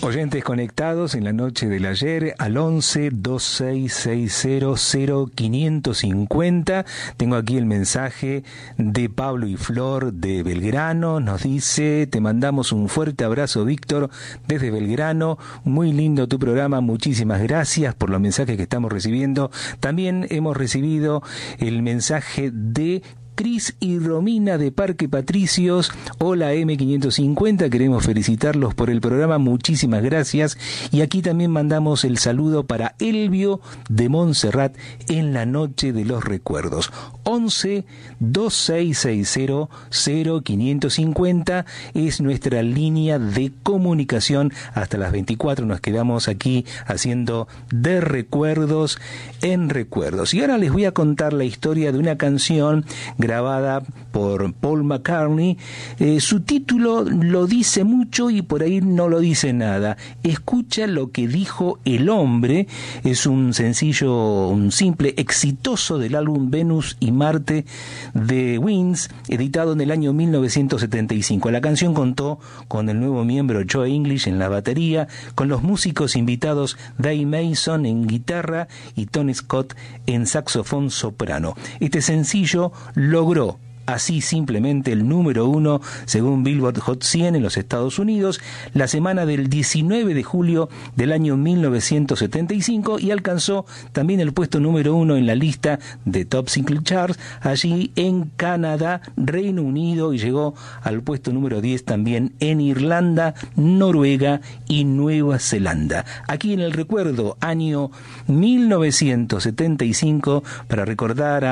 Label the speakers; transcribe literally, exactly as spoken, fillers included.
Speaker 1: Oyentes conectados en la noche del ayer al once, dos seis seis cero, cero quinientos cincuenta. Tengo aquí el mensaje de Pablo y Flor de Belgrano. Nos dice: te mandamos un fuerte abrazo, Víctor, desde Belgrano. Muy lindo tu programa, muchísimas gracias por los mensajes que estamos recibiendo. También hemos recibido el mensaje de Cris y Romina de Parque Patricios. Hola eme quinientos cincuenta, queremos felicitarlos por el programa, muchísimas gracias. Y aquí también mandamos el saludo para Elvio de Montserrat en la noche de los recuerdos. once, dos seis seis cero, cero quinientos cincuenta es nuestra línea de comunicación. Hasta las veinticuatro nos quedamos aquí haciendo de recuerdos en recuerdos. Y ahora les voy a contar la historia de una canción grabada por Paul McCartney. Eh, su título lo dice mucho y por ahí no lo dice nada. Escucha lo que dijo el hombre. Es un sencillo, un simple exitoso del álbum Venus y Marte de Wings, editado en el año mil novecientos setenta y cinco. La canción contó con el nuevo miembro Joe English en la batería, con los músicos invitados Dave Mason en guitarra y Tony Scott en saxofón soprano. Este sencillo logró así simplemente el número uno según Billboard Hot cien en los Estados Unidos la semana del diecinueve de julio del año mil novecientos setenta y cinco, y alcanzó también el puesto número uno en la lista de Top Single Charts allí en Canadá, Reino Unido, y llegó al puesto número diez también en Irlanda, Noruega y Nueva Zelanda. Aquí en el recuerdo, año mil novecientos setenta y cinco, para recordar a